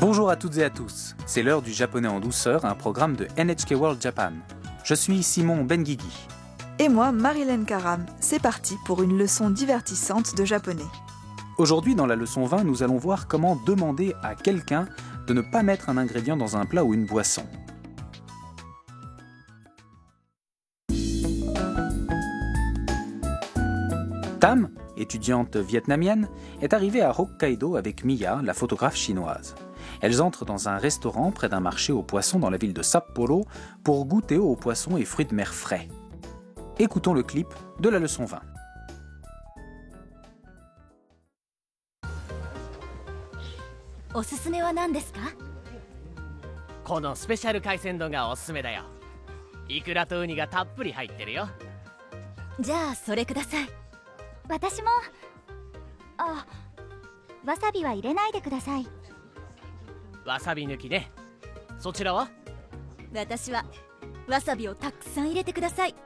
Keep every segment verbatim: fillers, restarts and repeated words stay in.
Bonjour à toutes et à tous, c'est l'heure du japonais en douceur, un programme de N H K World Japan. Je suis Simon Benguigui. Et moi, Marilyn Karam. C'est parti pour une leçon divertissante de japonais. Aujourd'hui, dans la leçon vingt, nous allons voir comment demander à quelqu'un de ne pas mettre un ingrédient dans un plat ou une boisson. Tam, étudiante vietnamienne, est arrivée à Hokkaido avec Miya, la photographe chinoise. Elles entrent dans un restaurant près d'un marché aux poissons dans la ville de Sapporo pour goûter aux poissons et fruits de mer frais. Écoutons le clip de la leçon vingt. おすすめは何ですか？ このスペシャル海鮮丼がおすすめだよ。イクラとウニがたっぷり入ってるよ。 じゃあそれください。 私も。あ、わさびは入れないでください。 わさび抜きね。そちらは？ 私はわさびをたくさん入れてください。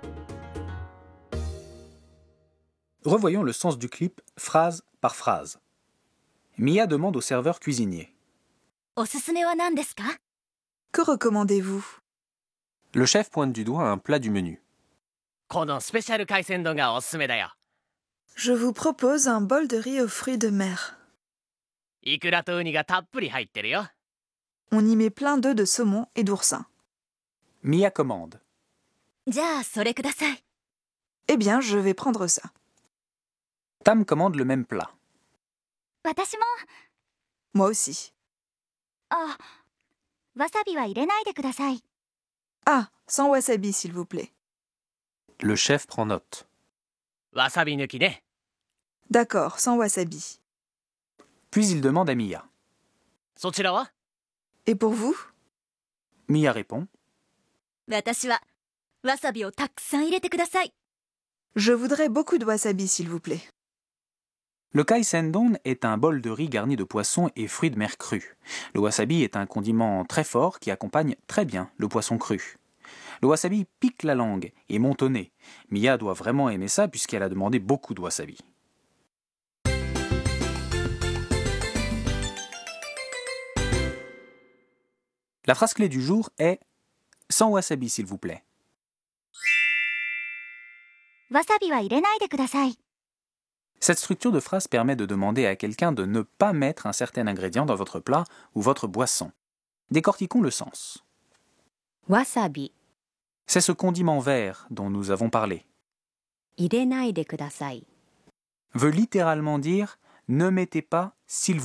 Revoyons le sens du clip phrase par phrase. Miya demande au serveur cuisinier. おすすめは何ですか？ Que recommandez-vous? Le chef pointe du doigt un plat du menu. このスペシャル海鮮丼がおすすめだよ。 Je vous propose un bol de riz aux fruits de mer. イクラとウニがたっぷり入ってるよ。 On y met plein d'œufs de saumon et d'oursin. Miya commande. じゃあそれください。 Eh bien, je vais prendre ça. Tam commande le même plat. 私も。 Moi aussi. あ、わさびは入れないでください。 Ah, sans wasabi, s'il vous plaît. Le chef prend note. わさび抜きね。 D'accord, sans wasabi. Puis il demande à Miya. そちらは？ Et pour vous? Miya répond. 私はわさびをたくさん入れてください。 Je voudrais beaucoup de wasabi, s'il vous plaît. Le kaisendon est un bol de riz garni de poissons et fruits de mer crus. Le wasabi est un condiment très fort qui accompagne très bien le poisson cru. Le wasabi pique la langue et monte au nez. Miya doit vraiment aimer ça puisqu'elle a demandé beaucoup de wasabi. La phrase clé du jour est « Sans wasabi, s'il vous plaît ». わさびは入れないでください。 Cette structure de phrase permet de demander à quelqu'un de ne pas mettre un certain ingrédient dans votre plat ou votre boisson. Décortiquons le sens. わさび C'est ce condiment vert dont nous avons parlé. 入れないでください Veut littéralement dire « ne mettez pas, s'il vous plaît ».